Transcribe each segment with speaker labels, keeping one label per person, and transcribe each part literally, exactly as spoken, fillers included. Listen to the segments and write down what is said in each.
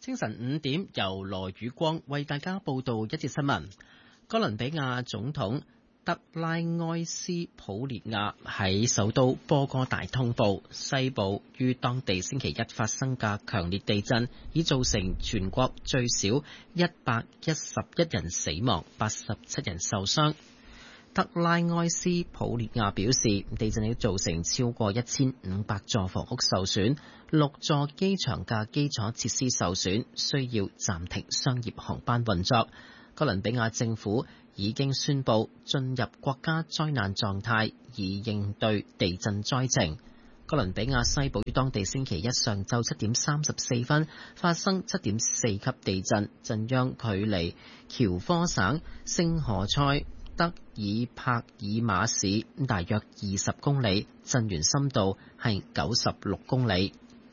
Speaker 1: 清晨五點，由羅宇光為大家報道一節新聞。哥倫比亞總統德拉埃斯普列亞喺首都波哥大通報，西部於當地星期一發生嘅強烈地震，已造成全國最少一百一十一人死亡，八十七人受傷。德拉埃斯普列亞表示，地震已造成超過一千五百座房屋受損，六座機場嘅基礎設施受損，需要暫停商業航班運作。哥倫比亞政府已經宣布進入國家災難狀態，以應對地震災情。哥倫比亞西部於當地星期一上晝七點三十四分發生七點四級地震，震央距離喬科省聖何塞德爾帕爾馬市大約二十公里，震源深度係九十六公里。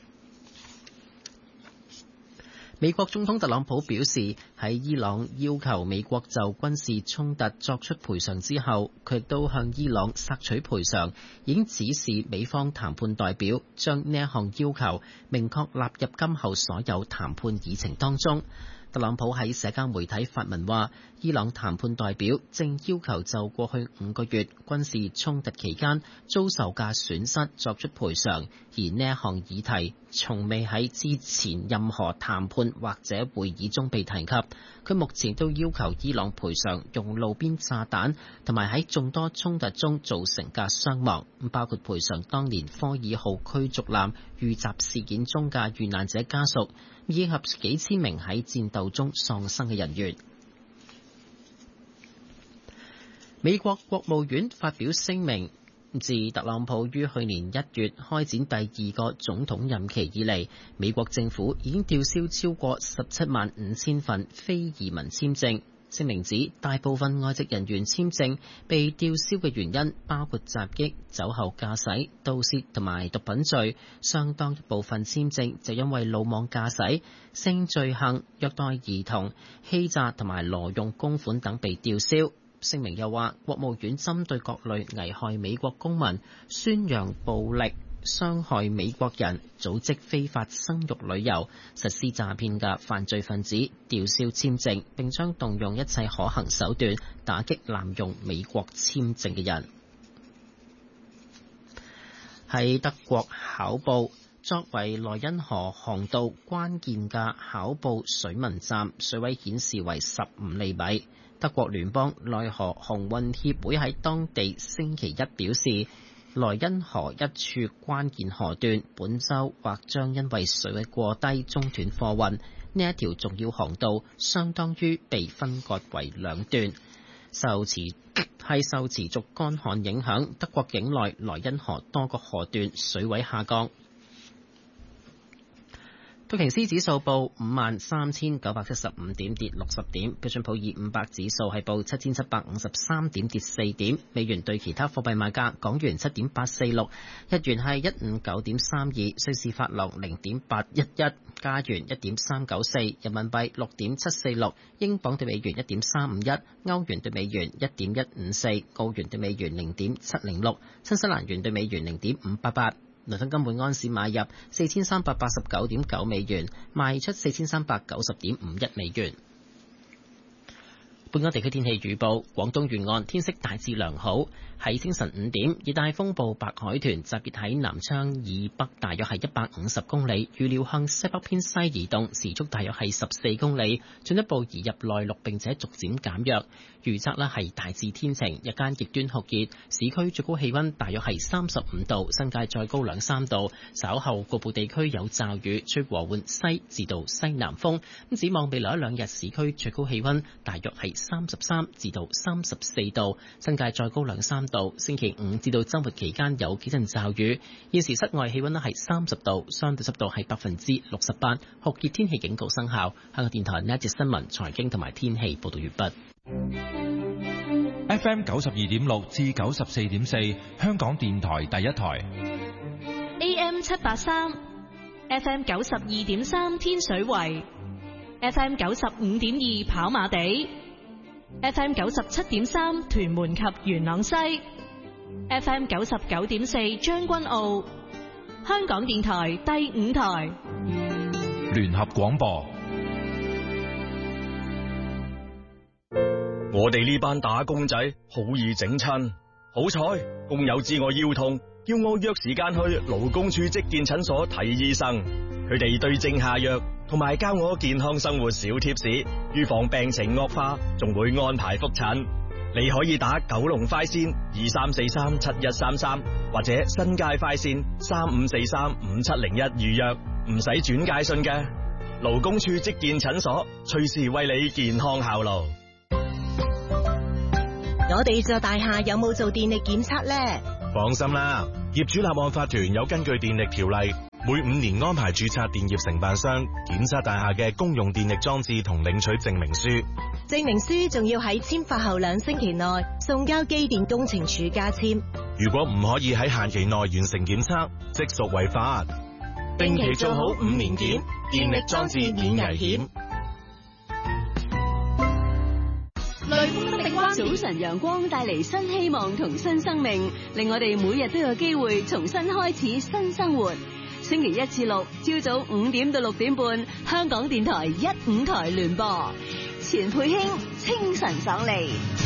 Speaker 1: 美國總統特朗普表示，喺伊朗要求美國就軍事衝突作出賠償之後，佢亦都向伊朗索取賠償，已經指示美方談判代表將呢一項要求明確納入今後所有談判議程當中。特朗普喺社交媒體發文話，伊朗談判代表正要求就過去五個月軍事衝突期間遭受嘅損失作出賠償，而呢一項議題從未喺之前任何談判或者會議中被提及。佢目前都要求伊朗賠償用路邊炸彈同埋喺眾多衝突中造成嘅傷亡，包括賠償當年科爾號驅逐艦遇襲事件中嘅遇難者家屬，以及幾千名喺戰鬥中喪生嘅人員。美國國務院發表聲明，自特朗普於去年一月開展第二個總統任期以嚟，美國政府已經吊銷超過十七萬五千份非移民簽證。聲明指，大部分外籍人員簽證被吊銷嘅原因包括襲擊、酒後駕駛、盜竊同埋毒品罪，相當一部分簽證就因為魯莽駕駛、性罪行、虐待兒童、欺詐同埋挪用公款等被吊銷。聲明又話，國務院針對各類危害美國公民、宣揚暴力、傷害美國人、組織非法生育旅遊、實施詐騙嘅犯罪分子吊銷簽證，並將動用一切可行手段打擊濫用美國簽證嘅人。喺德國考布，作為萊茵河航道關鍵嘅考布水文站，水位顯示為十五厘米。德國聯邦內河航運協會喺當地星期一表示，萊茵河一處關鍵河段本週或將因為水位過低中斷貨運，呢一條重要航道相當於被分割為兩段。受持係受持續乾旱影響，德國境內萊茵河多個河段水位下降。道瓊斯指數報五萬三千九百七十五點，跌六十點。標準普爾五百指數係報七千七百五十三點，跌四點。美元對其他貨幣賣價：港元七點八四六，日元係一五九點三二，瑞士法郎零點八一一，加元一點三九四，人民幣六點七四六，英鎊對美元一點三五一，歐元對美元一點一五四，澳元對美元零點七零六，新西蘭元對美元零點五八八。倫敦金每安士買入四千三百八十九點九美元，賣出四千三百九十點五一美元。本港地區天氣預報：廣東沿岸天色大致良好。喺清晨五點，熱帶風暴白海豚集結喺南昌以北，大約係一百五十公里，預料向西北偏西移動，時速大約係十四公里，進一步移入內陸並且逐漸減弱。預測呢係大致天晴，日間極端酷熱，市區最高氣溫大約係三十五度，新界再高兩三度。稍後局部地區有驟雨，吹和緩西至到西南風。咁展望未來一兩日，市區最高氣溫大約係三十三至到三十四度，新界再高兩三度。星期五至到周末期間有幾陣驟雨。現時室外氣溫咧係三十度，相對濕度係百分之六十八，酷熱天氣警告生效。香港電台呢一節新聞、財經同埋天氣報道完畢。
Speaker 2: F M 九十二點六至九十四點四，香港電台第一台。
Speaker 3: A M 七八三，F M 九十二點三天水圍，F M 九十五點二跑馬地。F M 九十七點三屯門及元朗西， F M 九十九點四將軍澳，香港電台第五台
Speaker 2: 聯合廣播。
Speaker 4: 我哋呢班打工仔好易整親，好彩工友知我腰痛，叫我約時間去勞工處職健診所睇醫生。佢哋對症下藥，同埋教我健康生活小貼士，預防病情惡化，仲會安排復診。你可以打九龍快線二三四三七一三三，或者新界快線三五四三五七零一預約，唔使轉介信嘅。勞工處職健診所隨時為你健康效勞。
Speaker 5: 我哋座大廈有冇做電力檢測呢？
Speaker 6: 放心啦，業主立案法團有根據電力條例，每五年安排註冊電業承辦商檢測大廈嘅公用電力裝置同領取證明書。
Speaker 5: 證明書仲要喺簽發後兩星期內送交機電工程署加簽。
Speaker 6: 如果唔可以喺限期內完成檢測，即屬違法。定期做好五年檢，電力裝置免危險。
Speaker 7: 雷鋒的叮當，早晨陽光帶嚟新希望同新生命，令我哋每日都有機會重新開始新生活。星期一至六朝早五點到六點半，香港電台一五台聯播，錢佩卿清晨爽利。